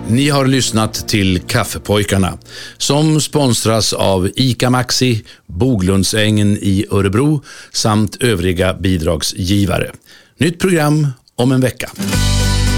Ni har lyssnat till Kaffepojkarna som sponsras av ICA Maxi, Boglundsängen i Örebro samt övriga bidragsgivare. Nytt program om en vecka.